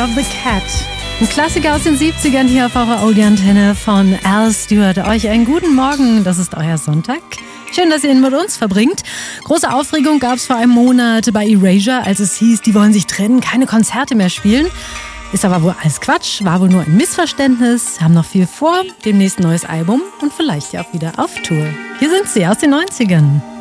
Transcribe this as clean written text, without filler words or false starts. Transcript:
of the Cat. Ein Klassiker aus den 70ern hier auf eurer Oldie-Antenne von Al Stewart. Euch einen guten Morgen, das ist euer Sonntag. Schön, dass ihr ihn mit uns verbringt. Große Aufregung gab es vor einem Monat bei Erasure, als es hieß, die wollen sich trennen, keine Konzerte mehr spielen. Ist aber wohl alles Quatsch, war wohl nur ein Missverständnis, haben noch viel vor, demnächst neues Album und vielleicht ja auch wieder auf Tour. Hier sind sie aus den 90ern.